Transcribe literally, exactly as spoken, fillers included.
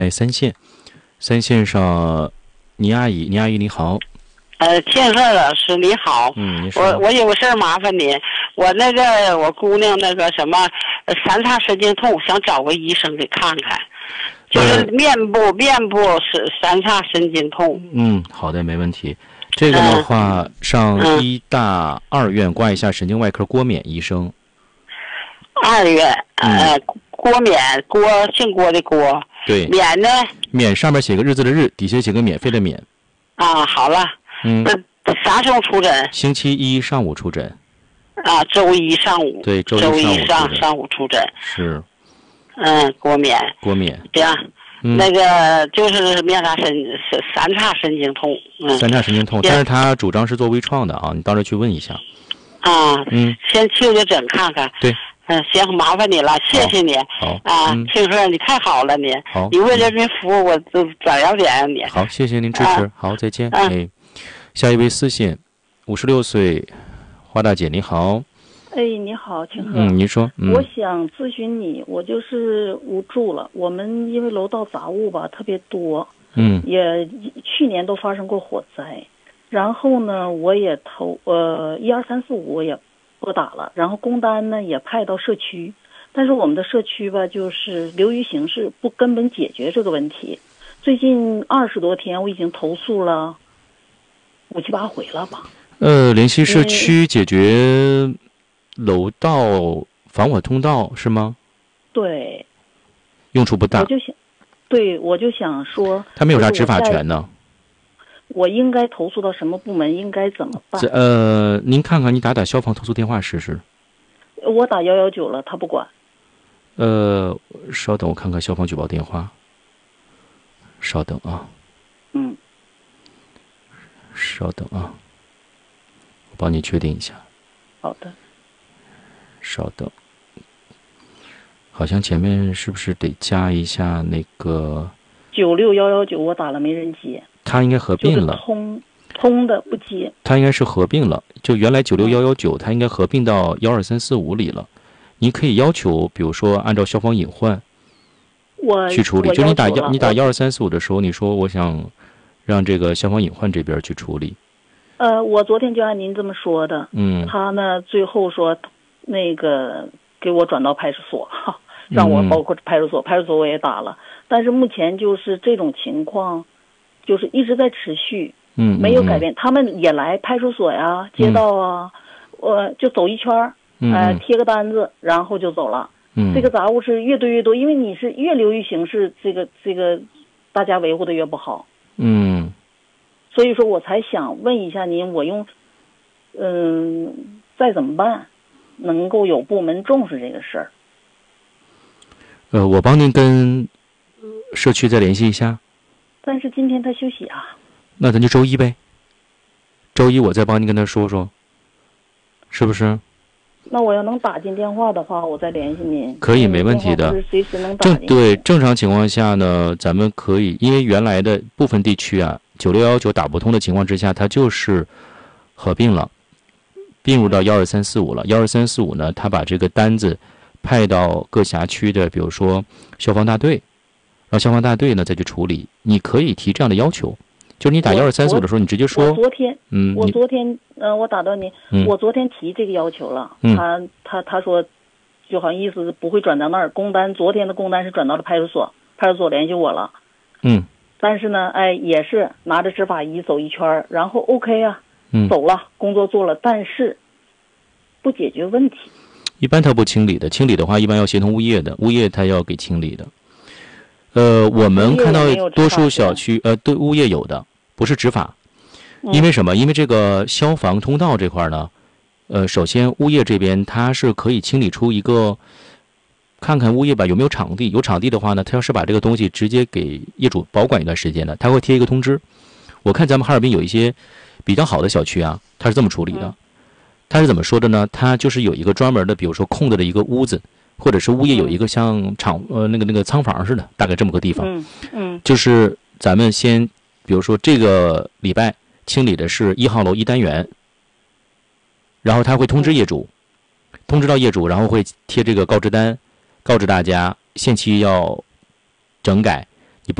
哎，三线，三线上，倪阿姨，倪阿姨你好。 呃，建设老师你好， 嗯，你说。 我我有个事儿麻烦你，我那个我姑娘那个什么呃三叉神经痛，想找个医生给看看，就是面部、呃、面部是三叉神经痛。 嗯，好的，没问题。这个的话，嗯、上医大二院挂一下神经外科郭冕医生。 二院，呃，嗯、郭冕，郭姓郭的郭。 对。 冕呢？ 冕上面写个日字的日，底下写个免费的免。 啊，好了。 嗯。 啥时候出诊？ 星期一上午出诊。 啊，周一上午。 对，周一上午上上午出诊。 是。 嗯，郭冕。 郭冕。 对啊。 嗯、 那个就是面叉神三叉神经痛。嗯。 三叉神经痛，但是他主张是做微创的啊，你到时候去问一下。 啊。 嗯。 先去个诊看看。 对。 嗯，行，麻烦你了，谢谢你。 好。 啊， 嗯、 庆贺你太好了，你。 好。 你为人民服务，我都咋要点你。 好，谢谢您支持。啊、好，再见。 嗯、 哎，下一位私信，五十六岁，花大姐你好。 哎，你好，庆贺。 嗯，您说。嗯、 我想咨询你，我就是无助了。我们因为楼道杂物吧特别多， 嗯， 也去年都发生过火灾，然后呢，我也投呃一二三四五我也拨打了，然后工单呢也派到社区，但是我们的社区吧就是流于形式，不根本解决这个问题。最近二十多天我已经投诉了五七八回了吧。 呃，联系社区解决楼道防火通道是吗？ 对。 用处不大。 我就想，对，我就想说， 他没有啥执法权呢。 我应该投诉到什么部门？应该怎么办？ 呃，您看看，你打打消防投诉电话试试。 我打幺幺九了，他不管。 呃，稍等，我看看消防举报电话。稍等啊。 嗯。 稍等啊，我帮你确定一下。 好的。 稍等。好像前面是不是得加一下那个？ 九六幺幺九我打了没人接。 他应该合并了。 就是、通通的不接。 他应该是合并了，就原来九六幺幺九，他应该合并到幺二三四五里了。你可以要求，比如说按照消防隐患， 我去处理。就你打幺你打幺二三四五的时候，你说我想让这个消防隐患这边去处理。 呃，我昨天就按您这么说的。 嗯。 他呢，最后说那个给我转到派出所，让我包括派出所，嗯、派出所我也打了，但是目前就是这种情况。就是一直在持续， 嗯， 没有改变。嗯、他们也来派出所呀、街道啊，我、嗯呃、就走一圈儿，呃，贴个单子，然后就走了。 嗯， 这个杂物是越堆越多，因为你是越流于形式，这个这个大家维护的越不好。 嗯， 所以说我才想问一下您，我用，嗯、呃，再怎么办，能够有部门重视这个事儿？ 呃，我帮您跟社区再联系一下。 但是今天他休息啊， 那咱就周一呗。周一我再帮你跟他说说，是不是？ 那我要能打进电话的话，我再联系您。 可以，没问题的。 随时能打正对正常情况下呢，咱们可以，因为原来的部分地区啊，九六幺九打不通的情况之下，它就是合并了，并入到幺二三四五了。幺二三四五呢，他把这个单子派到各辖区的，比如说消防大队。让消防大队呢再去处理，你可以提这样的要求，就是你打幺二三四五的时候，你直接说。 我昨天， 嗯， 我昨天，呃，我打断您， 嗯、 我昨天提这个要求了， 嗯、 他他他说，就好像意思不会转到那儿，工单昨天的工单是转到了派出所，派出所联系我了， 嗯， 但是呢，哎，也是拿着执法仪走一圈，然后 OK 啊， 嗯， 走了，工作做了，但是不解决问题。 一般他不清理的，清理的话一般要协同物业的，物业他要给清理的。呃，我们看到多数小区，呃，对物业有的，不是执法，因为什么？因为这个消防通道这块呢，呃，首先物业这边它是可以清理出一个，看看物业吧有没有场地，有场地的话呢，他要是把这个东西直接给业主保管一段时间的，他会贴一个通知。我看咱们哈尔滨有一些比较好的小区啊，他是这么处理的，他是怎么说的呢？他就是有一个专门的，比如说空着的一个屋子。或者是物业有一个像厂呃那个那个仓房似的，大概这么个地方。 嗯嗯， 就是咱们先，比如说这个礼拜清理的是一号楼一单元，然后他会通知业主，嗯、通知到业主，然后会贴这个告知单，告知大家限期要整改，